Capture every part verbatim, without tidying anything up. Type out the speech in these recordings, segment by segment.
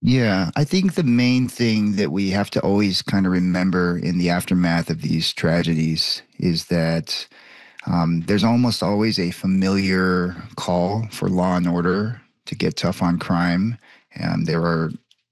Yeah, I think the main thing that we have to always kind of remember in the aftermath of these tragedies is that um, there's almost always a familiar call for law and order to get tough on crime. And there are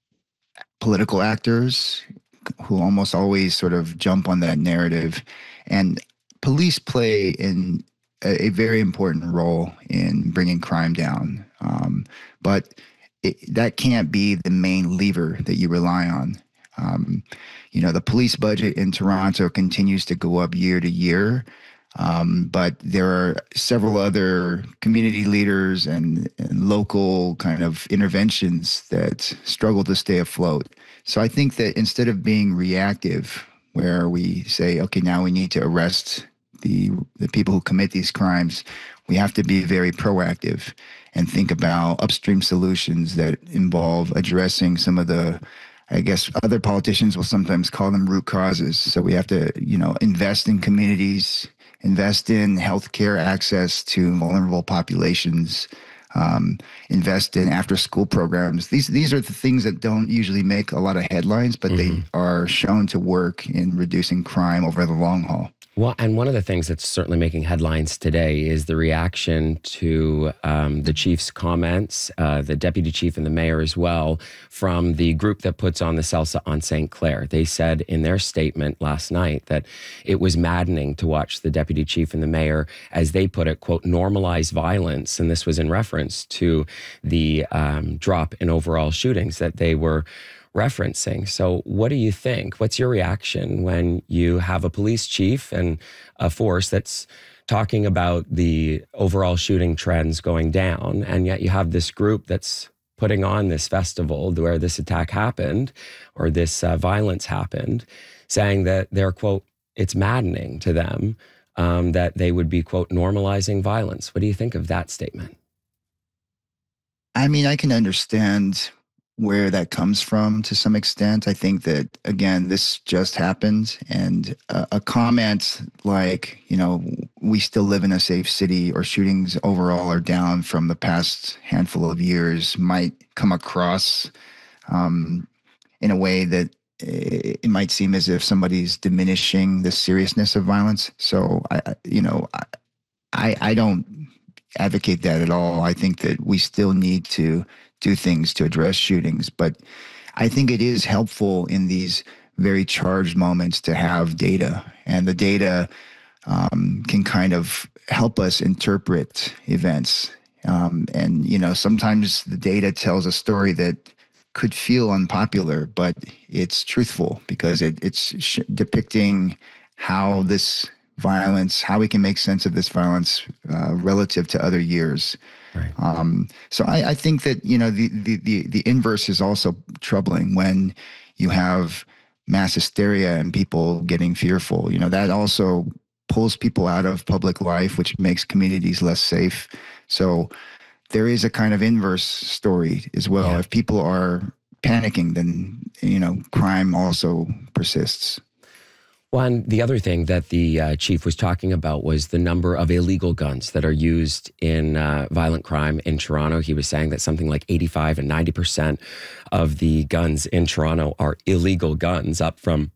political actors who almost always sort of jump on that narrative. And police play in a, a very important role in bringing crime down. Um, but it, that can't be the main lever that you rely on. Um, you know, the police budget in Toronto continues to go up year to year. Um, but there are several other community leaders and, and local kind of interventions that struggle to stay afloat. So I think that instead of being reactive, where we say, okay, now we need to arrest the the people who commit these crimes, we have to be very proactive and think about upstream solutions that involve addressing some of the, I guess other politicians will sometimes call them root causes. So we have to, you know, invest in communities, invest in healthcare access to vulnerable populations, um, invest in after-school programs. These these are the things that don't usually make a lot of headlines, but Mm-hmm. they are shown to work in reducing crime over the long haul. Well, and one of the things that's certainly making headlines today is the reaction to um, the chief's comments, uh, the deputy chief and the mayor as well, from the group that puts on the Salsa on Saint Clair. They said in their statement last night that it was maddening to watch the deputy chief and the mayor, as they put it, quote, normalize violence. And this was in reference to the um, drop in overall shootings that they were referencing. So what do you think? What's your reaction when you have a police chief and a force that's talking about the overall shooting trends going down, and yet you have this group that's putting on this festival where this attack happened or this uh, violence happened, saying that they're, quote, it's maddening to them um, that they would be, quote, normalizing violence. What do you think of that statement? I mean, I can understand where that comes from to some extent. I think that, again, this just happened. And a, a comment like, you know, we still live in a safe city, or shootings overall are down from the past handful of years, might come across um, in a way that it might seem as if somebody's diminishing the seriousness of violence. So, I, you know, I, I don't advocate that at all. I think that we still need to do things to address shootings, but I think it is helpful in these very charged moments to have data, and the data um, can kind of help us interpret events. Um, and, you know, sometimes the data tells a story that could feel unpopular, but it's truthful because it, it's sh- depicting how this violence, how we can make sense of this violence uh, relative to other years. Right. Um, so I, I think that, you know, the, the, the, the inverse is also troubling when you have mass hysteria and people getting fearful. You know, that also pulls people out of public life, which makes communities less safe. So there is a kind of inverse story as well. Yeah. If people are panicking, then, you know, crime also persists. One, the other thing that the uh, chief was talking about was the number of illegal guns that are used in uh, violent crime in Toronto. He was saying that something like eighty-five and ninety percent of the guns in Toronto are illegal guns, up from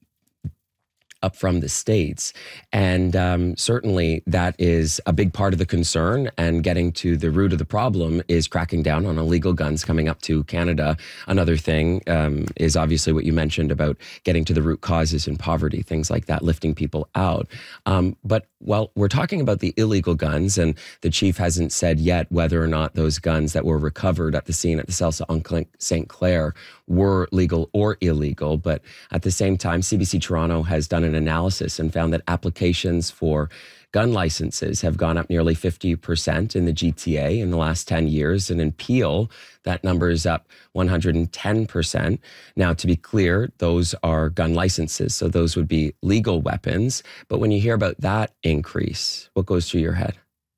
up from the States. And um, certainly that is a big part of the concern, and getting to the root of the problem is cracking down on illegal guns coming up to Canada. Another thing um, is obviously what you mentioned about getting to the root causes in poverty, things like that, lifting people out. Um, but while we're talking about the illegal guns, and the chief hasn't said yet whether or not those guns that were recovered at the scene at the Salsa on Saint Clair were legal or illegal. But at the same time, C B C Toronto has done an analysis and found that applications for gun licenses have gone up nearly fifty percent in the G T A in the last ten years. And in Peel, that number is up one hundred ten percent. Now, to be clear, those are gun licenses, so those would be legal weapons. But when you hear about that increase, what goes through your head?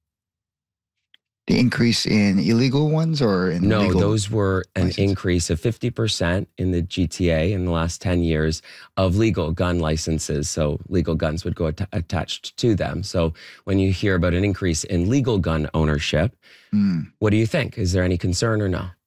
The increase in illegal ones or in No, legal those were an license? increase of fifty percent in the G T A in the last ten years of legal gun licenses. So legal guns would go at- attached to them. So when you hear about an increase in legal gun ownership, Mm. what do you think? Is there any concern or no?